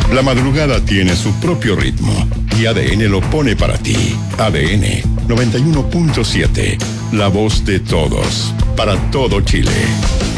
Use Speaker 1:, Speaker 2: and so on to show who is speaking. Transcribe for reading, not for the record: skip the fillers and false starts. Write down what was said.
Speaker 1: La madrugada tiene su propio ritmo y ADN lo pone para ti. ADN 91.7, la voz de todos, para todo Chile.